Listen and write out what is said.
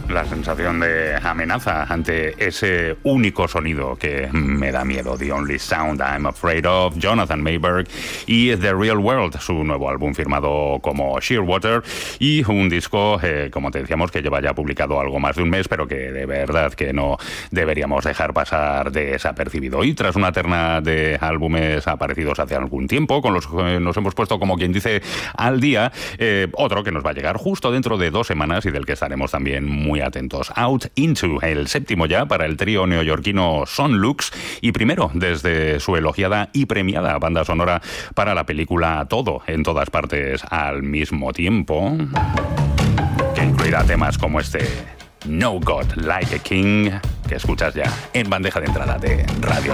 la sensación de amenaza ante ese único sonido que me da miedo. The Only Sound I'm Afraid of, Jonathan Mayberg, y The Real World, su nuevo álbum firmado como Shearwater, y un disco, como te decíamos, que lleva ya publicado algo más de un mes, pero que de verdad que no deberíamos dejar pasar desapercibido. Y tras una terna de álbumes aparecidos hace algún tiempo, con los que nos hemos puesto, como quien dice, al día, otro que nos va a llegar justo dentro de 2 semanas y del que estaremos también muy atentos. Out Into, el 7º ya para el trío neoyorquino Sonlux, y primero desde su elogiada y premiada banda sonora para la película Todo en todas partes al mismo tiempo, que incluirá temas como este No God Like a King, que escuchas ya en bandeja de entrada de Radio